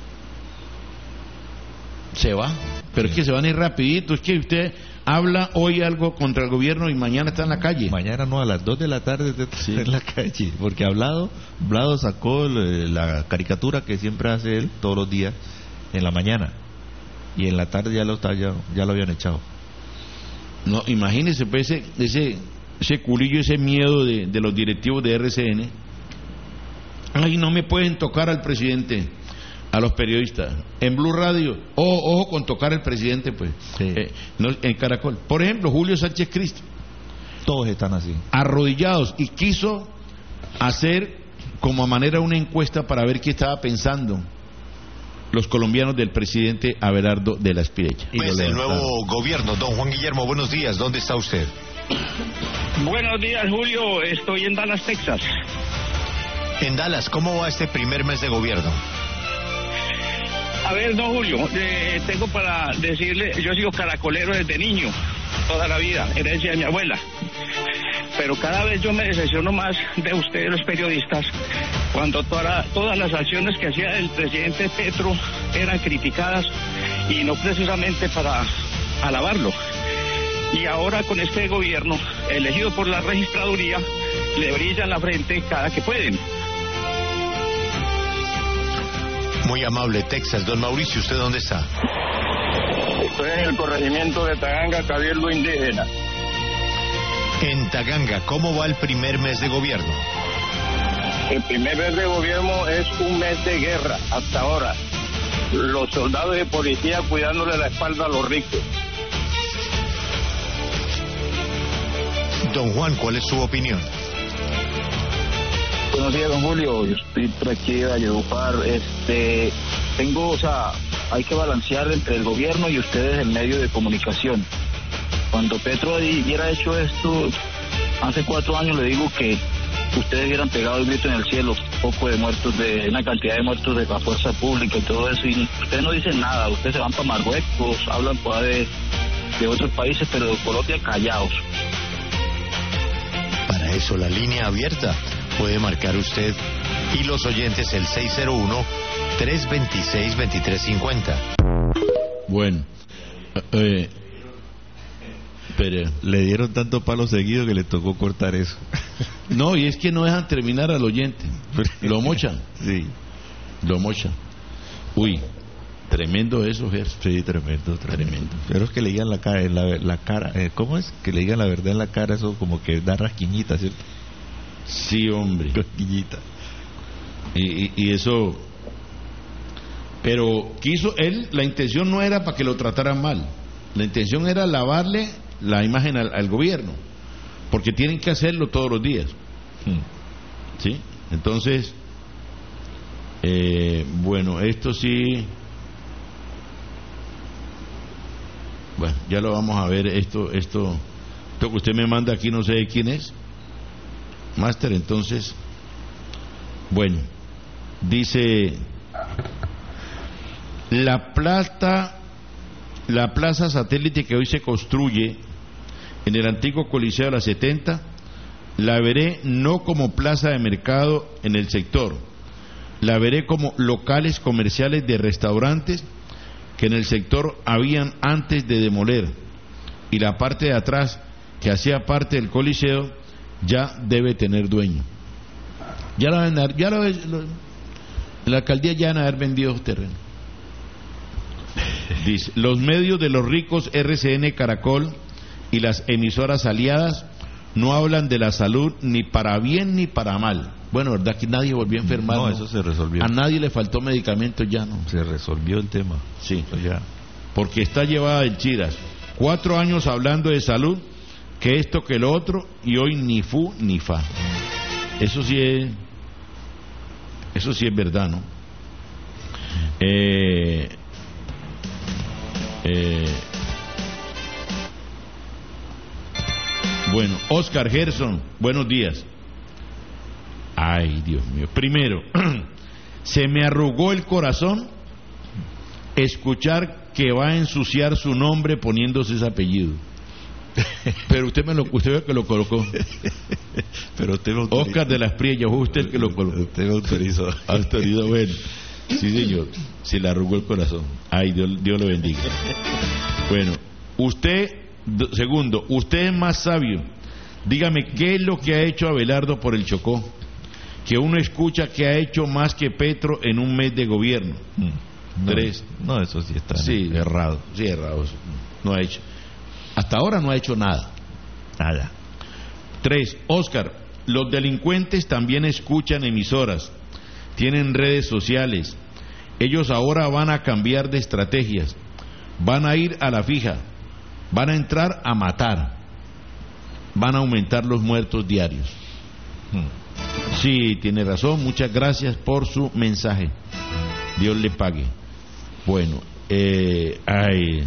Speaker 2: Se va, pero sí. Es que se van a ir rapidito. Es que usted habla hoy algo contra el gobierno y mañana está en la calle.
Speaker 1: Mañana no, a las dos de la tarde está sí. en la calle, porque Hablado, Blado sacó la caricatura que siempre hace él todos los días en la mañana, y en la tarde ya lo está, ya, ya lo habían echado.
Speaker 2: No, imagínese pues ese, ese, ese culillo, ese miedo de, de los directivos de R C N. Ay, no me pueden tocar al presidente, a los periodistas. En Blue Radio, oh, ojo con tocar al presidente, pues.
Speaker 1: Sí.
Speaker 2: Eh, no, en Caracol. Por ejemplo, Julio Sánchez Cristo.
Speaker 1: Todos están así.
Speaker 2: Arrodillados, y quiso hacer como a manera una encuesta para ver qué estaba pensando los colombianos del presidente Abelardo de la Espirella.
Speaker 6: Pues el nuevo gobierno, don Juan Guillermo, buenos días, ¿dónde está usted?
Speaker 7: Buenos días, Julio, estoy en Dallas, Texas.
Speaker 6: En Dallas, ¿cómo va este primer mes de gobierno?
Speaker 7: A ver, don Julio, eh, tengo para decirle, yo he sido caracolero desde niño, toda la vida, herencia de mi abuela. Pero cada vez yo me decepciono más de ustedes, los periodistas, cuando toda, todas las acciones que hacía el presidente Petro eran criticadas y no precisamente para alabarlo. Y ahora con este gobierno, elegido por la registraduría, le brilla en la frente cada que pueden.
Speaker 6: Muy amable, Texas. Don Mauricio, ¿usted dónde está?
Speaker 7: Estoy en el corregimiento de Taganga, Cabildo Indígena.
Speaker 6: En Taganga, ¿cómo va el primer mes de gobierno?
Speaker 7: El primer mes de gobierno es un mes de guerra hasta ahora. Los soldados de policía cuidándole la espalda a los ricos.
Speaker 6: Don Juan, ¿cuál es su opinión?
Speaker 8: Buenos días, don Julio. Yo estoy por aquí de Valledupar. Este, tengo, o sea, hay que balancear entre el gobierno y ustedes el medio de comunicación. Cuando Petro hubiera hecho esto hace cuatro años, le digo que ustedes hubieran pegado el grito en el cielo, poco de muertos, de una cantidad de muertos de la fuerza pública y todo eso, y ustedes no dicen nada. Ustedes se van para Marruecos, hablan por de de otros países, pero de Colombia callados.
Speaker 6: Para eso la línea abierta puede marcar usted y los oyentes el seis cero uno, tres dos seis, dos tres cinco cero.
Speaker 2: Bueno, eh, pero
Speaker 1: le dieron tanto palo seguido que le tocó cortar eso.
Speaker 2: No, y es que no dejan terminar al oyente. Lo mochan.
Speaker 1: Sí.
Speaker 2: Lo mochan. Uy, tremendo eso, Gerson.
Speaker 1: Sí, tremendo, tremendo. Pero es que le digan la cara, en la, la cara eh, ¿cómo es? Que le digan la verdad en la cara, eso como que da rasquiñita, ¿cierto?
Speaker 2: Sí, hombre.
Speaker 1: Rasquiñita.
Speaker 2: Y, y, y eso... Pero quiso él, la intención no era para que lo trataran mal, la intención era lavarle la imagen al, al gobierno, porque tienen que hacerlo todos los días. Hmm. ¿Sí? Entonces, eh, bueno, esto sí, bueno, ya lo vamos a ver. Esto, esto, esto que usted me manda aquí, no sé de quién es, Máster. Entonces, bueno, dice... La plaza, la plaza satélite que hoy se construye en el antiguo Coliseo de la setenta, la veré no como plaza de mercado en el sector, la veré como locales comerciales de restaurantes que en el sector habían antes de demoler, y la parte de atrás que hacía parte del Coliseo ya debe tener dueño. Ya lo, ya lo, lo la alcaldía ya van a haber vendido terreno. Dice, los medios de los ricos R C N, Caracol y las emisoras aliadas no hablan de la salud ni para bien ni para mal. Bueno, ¿verdad que nadie volvió a enfermar?
Speaker 1: No, eso se resolvió.
Speaker 2: A nadie le faltó medicamento ya, ¿no?
Speaker 1: Se resolvió el tema.
Speaker 2: Sí,
Speaker 1: ya.
Speaker 2: Porque está llevada en chiras. Cuatro años hablando de salud, que esto, que lo otro, y hoy ni fu ni fa. Eso sí es, eso sí es verdad, ¿no? Eh... Eh, bueno, Oscar Gerson, buenos días. Ay, Dios mío. Primero, se me arrugó el corazón escuchar que va a ensuciar su nombre poniéndose ese apellido. Pero usted me lo, usted ve que lo colocó.
Speaker 1: Pero usted lo autorizó.
Speaker 2: Oscar de las Priellas, usted el que lo colocó.
Speaker 1: Usted lo autorizó.
Speaker 2: Autorizó, bueno. Sí, señor, se le arrugó el corazón. Ay, Dios, Dios lo bendiga. Bueno, usted, segundo, usted es más sabio. Dígame, ¿qué es lo que ha hecho Abelardo por el Chocó? Que uno escucha que ha hecho más que Petro en un mes de gobierno.
Speaker 1: Mm. No,
Speaker 2: Tres.
Speaker 1: No, eso sí está
Speaker 2: sí,
Speaker 1: errado.
Speaker 2: Sí, errado. No ha hecho. Hasta ahora no ha hecho nada.
Speaker 1: Nada.
Speaker 2: Tres. Oscar, los delincuentes también escuchan emisoras. Tienen redes sociales. Ellos ahora van a cambiar de estrategias. Van a ir a la fija. Van a entrar a matar. Van a aumentar los muertos diarios. Hmm. Sí, tiene razón. Muchas gracias por su mensaje. Dios le pague. Bueno, eh, ay.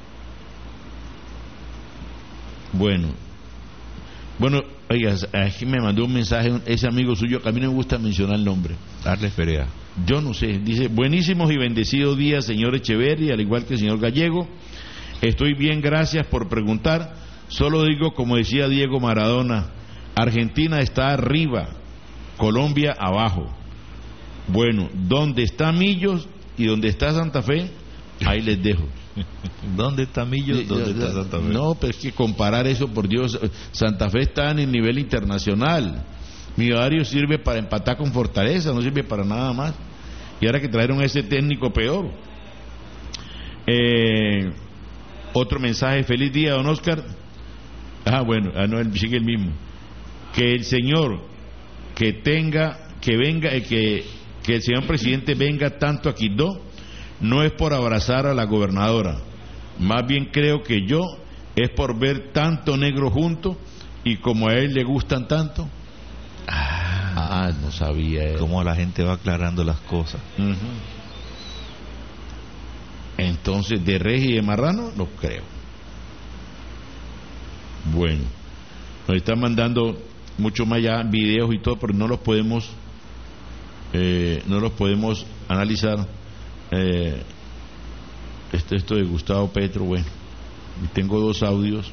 Speaker 2: Bueno. Bueno, oiga, aquí me mandó un mensaje ese amigo suyo que a mí no me gusta mencionar el nombre.
Speaker 1: Darle Ferea.
Speaker 2: Yo no sé. Dice, buenísimos y bendecidos días, señor Echeverri, al igual que el señor Gallego. Estoy bien, gracias por preguntar. Solo digo, como decía Diego Maradona, Argentina está arriba, Colombia abajo. Bueno, donde está Millos y donde está Santa Fe, ahí les dejo.
Speaker 1: ¿Dónde está Millos? ¿Dónde está Santa Fe?
Speaker 2: No, pero es que comparar eso, por Dios, Santa Fe está en el nivel internacional. Millonarios sirve para empatar con Fortaleza, no sirve para nada más. Y ahora que trajeron a ese técnico peor. Eh, otro mensaje, feliz día, don Oscar. Ah, bueno, ah, no, sigue el mismo. Que el señor que tenga, que venga, eh, que, que el señor presidente venga tanto a Quibdó, no es por abrazar a la gobernadora, más bien creo que yo es por ver tanto negro junto y como a él le gustan tanto. Ah, no sabía él.
Speaker 1: Cómo la gente va aclarando las cosas.
Speaker 2: Uh-huh. Entonces, de Regi y de Marrano, no creo. Bueno, nos están mandando mucho más ya videos y todo, pero no los podemos, eh, no los podemos analizar. Eh, esto, esto de Gustavo Petro, bueno, y tengo dos audios,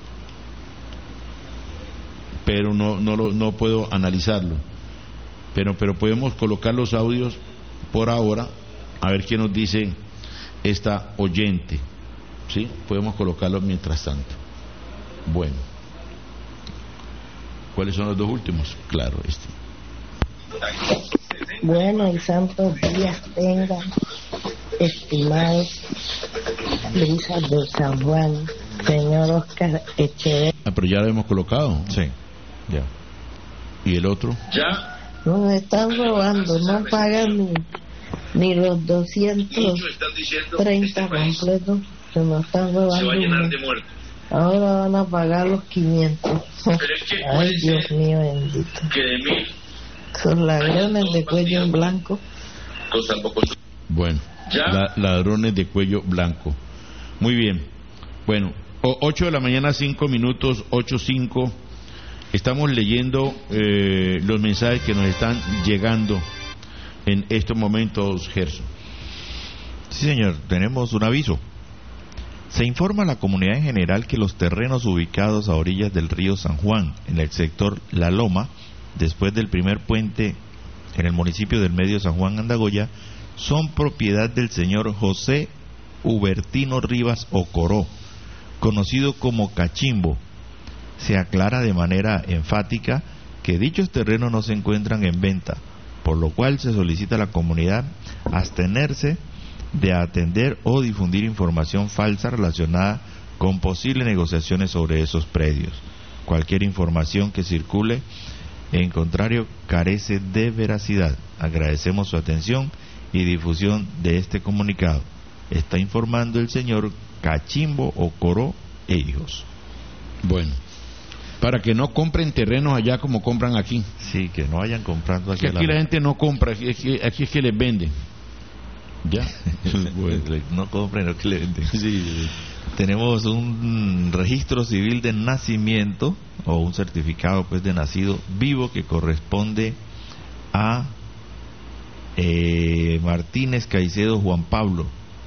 Speaker 2: pero no no lo, no puedo analizarlo. Pero pero podemos colocar los audios por ahora, a ver qué nos dice esta oyente. ¿Sí? Podemos colocarlos mientras tanto. Bueno. ¿Cuáles son los dos últimos? Claro, este.
Speaker 4: Bueno, y santos días tengan, estimados brisas de San Juan, señor Oscar Echeverría.
Speaker 2: Ah, pero ya lo hemos colocado.
Speaker 1: Sí, ya.
Speaker 2: ¿Y el otro?
Speaker 7: Ya.
Speaker 4: Nos están robando, no pagan ni, ni los doscientos treinta completos, se nos están robando.
Speaker 7: Se va a llenar de muertos.
Speaker 4: Ahora van a pagar los quinientos.
Speaker 7: Pero es que
Speaker 4: Ay, Dios mío bendito.
Speaker 7: que de mí
Speaker 4: Son ladrones de cuello en blanco.
Speaker 7: pues tampoco.
Speaker 2: Bueno,
Speaker 7: ¿Ya?
Speaker 2: la, ladrones de cuello blanco. Muy bien. Bueno, ocho de la mañana, cinco minutos, ocho cinco. Estamos leyendo eh, los mensajes que nos están llegando en estos momentos, Gerson.
Speaker 1: Sí, señor, tenemos un aviso. Se informa a la comunidad en general que los terrenos ubicados a orillas del río San Juan, en el sector La Loma, después del primer puente en el municipio del Medio San Juan Andagoya, son propiedad del señor José Hubertino Rivas Ocoró, conocido como Cachimbo. Se aclara de manera enfática que dichos terrenos no se encuentran en venta, por lo cual se solicita a la comunidad abstenerse de atender o difundir información falsa relacionada con posibles negociaciones sobre esos predios. Cualquier información que circule en contrario carece de veracidad. Agradecemos su atención y difusión de este comunicado. Está informando el señor Cachimbo Ocoró e hijos.
Speaker 2: Bueno, para que no compren terrenos allá como compran aquí.
Speaker 1: Sí, que no vayan comprando aquí.
Speaker 2: Que aquí la gente no compra, aquí es que, aquí es que les venden. ¿Ya?
Speaker 1: Bueno, no compren lo que le venden.
Speaker 2: Sí.
Speaker 1: Tenemos un registro civil de nacimiento o un certificado pues de nacido vivo que corresponde a eh, Martínez Caicedo Juan Pablo.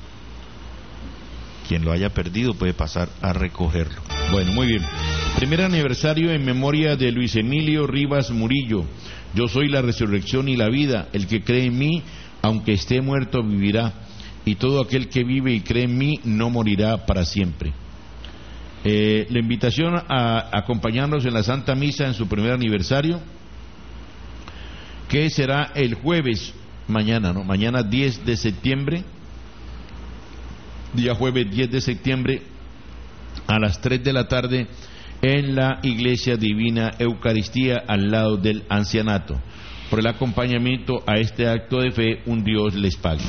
Speaker 1: Quien lo haya perdido puede pasar a recogerlo.
Speaker 2: Bueno, muy bien. Primer aniversario en memoria de Luis Emilio Rivas Murillo. Yo soy la resurrección y la vida. El que cree en mí, aunque esté muerto, vivirá. Y todo aquel que vive y cree en mí no morirá para siempre. Eh, la invitación a acompañarnos en la Santa Misa en su primer aniversario, que será el jueves, mañana, ¿no? Mañana diez de septiembre, día jueves diez de septiembre, a las tres de la tarde, en la Iglesia Divina Eucaristía, al lado del ancianato. Por el acompañamiento a este acto de fe, un Dios les pague.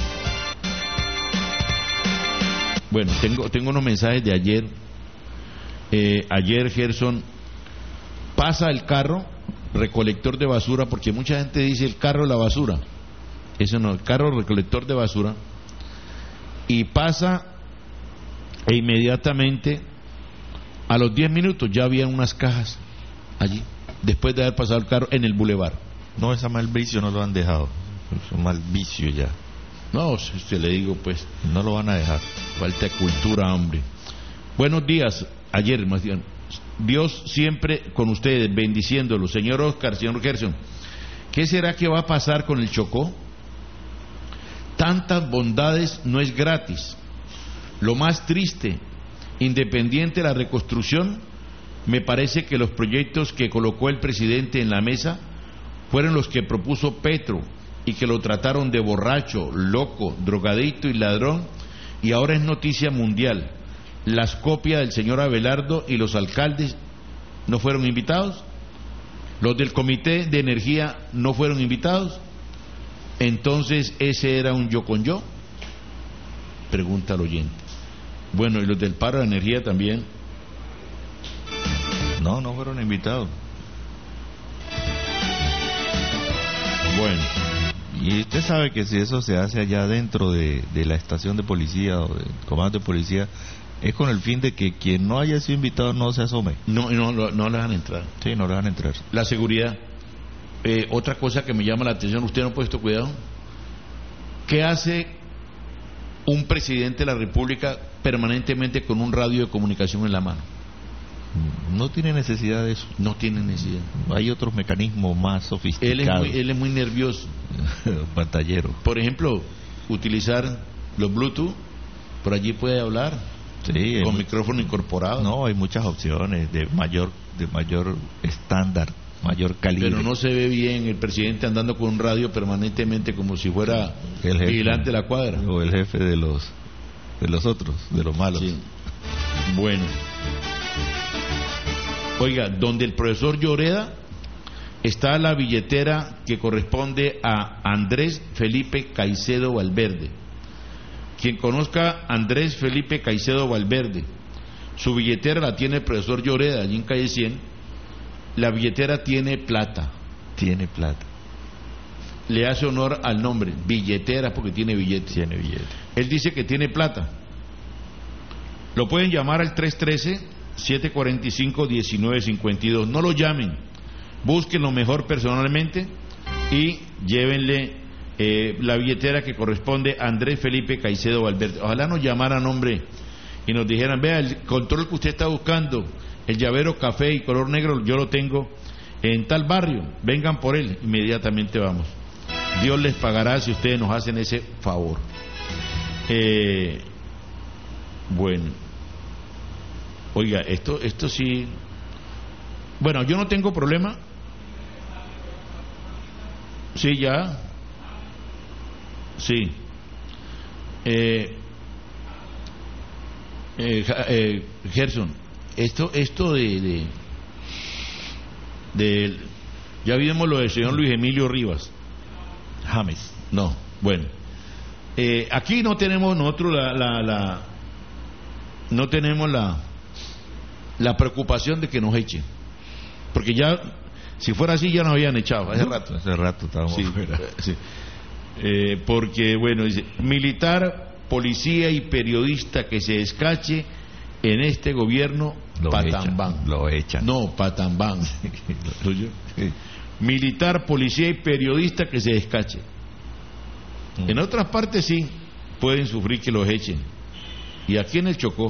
Speaker 2: Bueno, tengo, tengo unos mensajes de ayer. Eh, ayer, Gerson, pasa el carro recolector de basura, porque mucha gente dice el carro de la basura. Eso no, el carro recolector de basura. Y pasa e inmediatamente, a los diez minutos, ya había unas cajas allí, después de haber pasado el carro en el bulevar.
Speaker 1: No, ese mal vicio no lo han dejado. Es un mal vicio ya.
Speaker 2: No, si usted le digo, pues,
Speaker 1: no lo van a dejar.
Speaker 2: Falta de cultura, hombre. Buenos días, ayer más bien. Dios siempre con ustedes, bendiciéndolos. Señor Oscar, señor Gerson, ¿qué será que va a pasar con el Chocó? Tantas bondades no es gratis. Lo más triste, independiente de la reconstrucción, me parece que los proyectos que colocó el presidente en la mesa fueron los que propuso Petro, y que lo trataron de borracho, loco, drogadicto y ladrón, y ahora es noticia mundial. Las copias del señor Abelardo y los alcaldes no fueron invitados. Los del Comité de Energía no fueron invitados. Entonces, ¿ese era un yo con yo? Pregunta el oyente. Bueno, y los del paro de energía también.
Speaker 1: No, no fueron invitados.
Speaker 2: Bueno.
Speaker 1: Y usted sabe que si eso se hace allá dentro de, de la estación de policía o del comando de policía, es con el fin de que quien no haya sido invitado no se asome.
Speaker 2: No, no, no, no le van a entrar.
Speaker 1: Sí, no le van a entrar.
Speaker 2: La seguridad. Eh, otra cosa que me llama la atención, ¿usted no ha puesto cuidado? ¿Qué hace un presidente de la República permanentemente con un radio de comunicación en la mano?
Speaker 1: No tiene necesidad de eso.
Speaker 2: No tiene necesidad.
Speaker 1: Hay otros mecanismos más sofisticados.
Speaker 2: Él es muy, él es muy nervioso.
Speaker 1: Pantallero.
Speaker 2: Por ejemplo, utilizar los Bluetooth, por allí puede hablar.
Speaker 1: Sí,
Speaker 2: con
Speaker 1: muy...
Speaker 2: micrófono incorporado.
Speaker 1: No, hay muchas opciones de mayor de mayor estándar, mayor calibre.
Speaker 2: Pero no se ve bien el presidente andando con un radio permanentemente como si fuera el jefe, vigilante de la cuadra.
Speaker 1: O el jefe de los de los otros, de los malos.
Speaker 2: Sí. Bueno. Oiga, donde el profesor Lloreda está la billetera que corresponde a Andrés Felipe Caicedo Valverde. Quien conozca a Andrés Felipe Caicedo Valverde, su billetera la tiene el profesor Lloreda, allí en calle cien. La billetera tiene plata.
Speaker 1: Tiene plata.
Speaker 2: Le hace honor al nombre, billetera, porque tiene billete.
Speaker 1: Tiene billete.
Speaker 2: Él dice que tiene plata. Lo pueden llamar al tres uno tres, siete cuatro cinco, uno nueve cinco dos. No lo llamen, búsquenlo mejor personalmente y llévenle eh, la billetera que corresponde a Andrés Felipe Caicedo Valverde. Ojalá nos llamaran, hombre, y nos dijeran: vea, el control que usted está buscando, el llavero café y color negro, yo lo tengo en tal barrio, vengan por él. Inmediatamente vamos. Dios les pagará si ustedes nos hacen ese favor. Eh, bueno, oiga, esto, esto sí. Bueno, yo no tengo problema. Sí, ya. Sí. Eh, eh, eh, Gerson, esto, esto de, de, de, ya vimos lo del señor Luis Emilio Rivas.
Speaker 1: James.
Speaker 2: No, bueno. Eh, aquí no tenemos nosotros la, la, la no tenemos la la preocupación de que nos echen, porque ya si fuera así ya nos habían echado hace rato.
Speaker 1: Hace rato estábamos
Speaker 2: sí,
Speaker 1: fuera.
Speaker 2: Sí. Eh, porque bueno, dice: militar, policía y periodista que se descache en este gobierno,
Speaker 1: lo
Speaker 2: patambán.
Speaker 1: Echan, lo echan.
Speaker 2: No, patambán. Sí. Militar, policía y periodista que se descache. Mm. En otras partes sí pueden sufrir que los echen. Y aquí en el Chocó.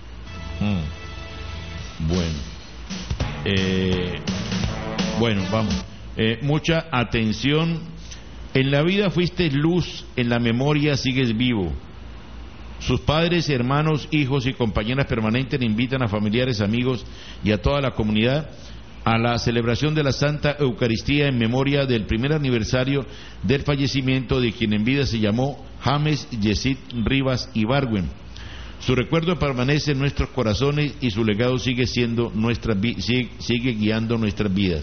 Speaker 2: Mm. Bueno. Eh, bueno, vamos. Eh, mucha atención. En la vida fuiste luz, en la memoria sigues vivo. Sus padres, hermanos, hijos y compañeras permanentes le invitan a familiares, amigos y a toda la comunidad a la celebración de la Santa Eucaristía en memoria del primer aniversario del fallecimiento de quien en vida se llamó James Yesid Rivas Ibargüen. Su recuerdo permanece en nuestros corazones y su legado sigue siendo nuestra, sigue, sigue guiando nuestras vidas.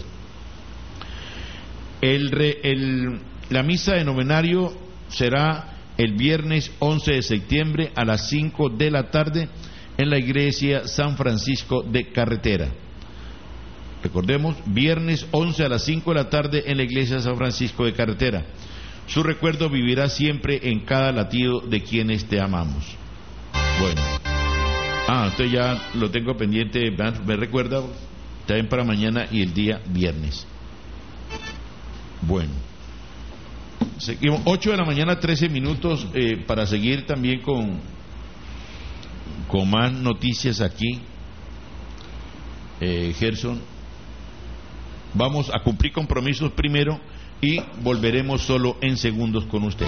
Speaker 2: El, re, el, la misa de novenario será el viernes once de septiembre a las cinco de la tarde en la iglesia San Francisco de Carretera. Recordemos, viernes once a las cinco de la tarde en la iglesia San Francisco de Carretera. Su recuerdo vivirá siempre en cada latido de quienes te amamos. Bueno. Ah, esto ya lo tengo pendiente, me recuerda, también para mañana y el día viernes. Bueno. Seguimos, ocho de la mañana, trece minutos, eh, para seguir también con, con más noticias aquí. Eh, Gerson. Vamos a cumplir compromisos primero y volveremos solo en segundos con usted.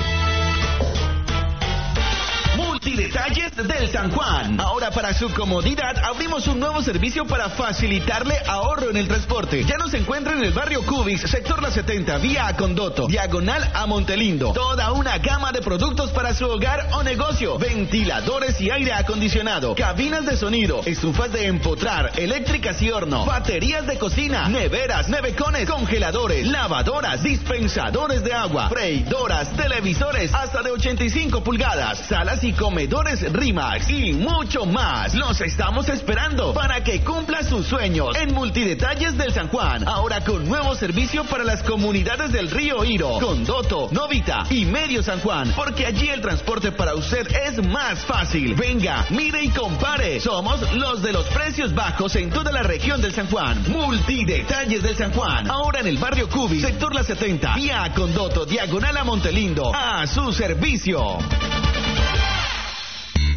Speaker 9: Multidetalles del San Juan. Ahora, para su comodidad, abrimos un nuevo servicio para facilitarle ahorro en el transporte. Ya nos encuentra en el barrio Cubix, sector La setenta, vía a Condoto, diagonal a Montelindo. Toda una gama de productos para su hogar o negocio: ventiladores y aire acondicionado, cabinas de sonido, estufas de empotrar, eléctricas y horno, baterías de cocina, neveras, nevecones, congeladores, lavadoras, dispensadores de agua, freidoras, televisores hasta de ochenta y cinco pulgadas, salas y comedores Rimax y mucho más. Los estamos esperando para que cumpla sus sueños en Multidetalles del San Juan. Ahora con nuevo servicio para las comunidades del Río Iro, Condoto, Novita y Medio San Juan, porque allí el transporte para usted es más fácil. Venga, mire y compare. Somos los de los precios bajos en toda la región del San Juan. Multidetalles del San Juan. Ahora en el barrio Cubi, sector La setenta, vía Condoto, diagonal a Montelindo. A su servicio.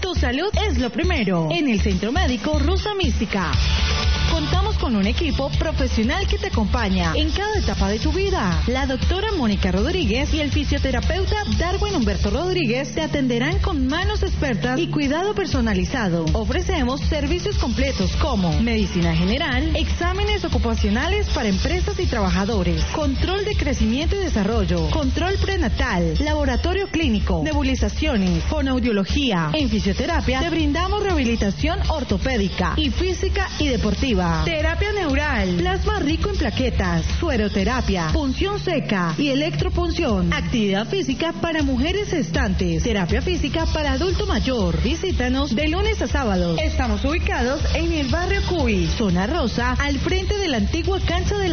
Speaker 10: Tu salud es lo primero. En el Centro Médico Rusa Mística. Contamos con un equipo profesional que te acompaña en cada etapa de tu vida. La doctora Mónica Rodríguez y el fisioterapeuta Darwin Humberto Rodríguez te atenderán con manos expertas y cuidado personalizado. Ofrecemos servicios completos como medicina general, exámenes ocupacionales para empresas y trabajadores, control de crecimiento y desarrollo, control prenatal, laboratorio clínico, nebulizaciones, fonoaudiología. En fisioterapia te brindamos rehabilitación ortopédica y física y deportiva. Terapia neural, plasma rico en plaquetas, sueroterapia, punción seca y electropunción. Actividad física para mujeres gestantes. Terapia física para adulto mayor. Visítanos de lunes a sábados. Estamos ubicados en el barrio Cuy, zona rosa, al frente de la antigua cancha de la